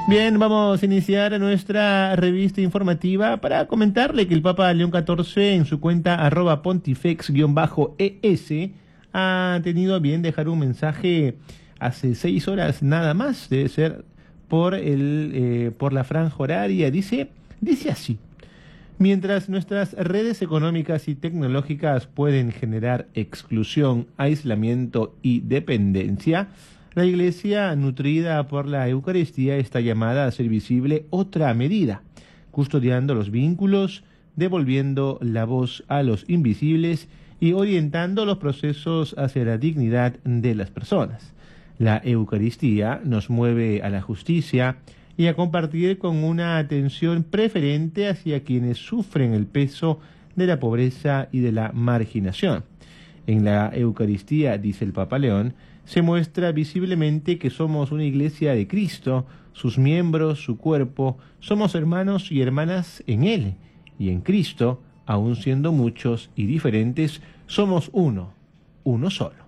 Bien, vamos a iniciar nuestra revista informativa para comentarle que el Papa León XIV en su cuenta @pontifex_es ha tenido a bien dejar un mensaje hace 6 horas nada más, debe ser por la franja horaria. Dice así: mientras nuestras redes económicas y tecnológicas pueden generar exclusión, aislamiento y dependencia, la Iglesia, nutrida por la Eucaristía, está llamada a hacer visible otra medida, custodiando los vínculos, devolviendo la voz a los invisibles y orientando los procesos hacia la dignidad de las personas. La Eucaristía nos mueve a la justicia y a compartir con una atención preferente hacia quienes sufren el peso de la pobreza y de la marginación. En la Eucaristía, dice el Papa León, se muestra visiblemente que somos una iglesia de Cristo, sus miembros, su cuerpo, somos hermanos y hermanas en Él, y en Cristo, aun siendo muchos y diferentes, somos uno solo.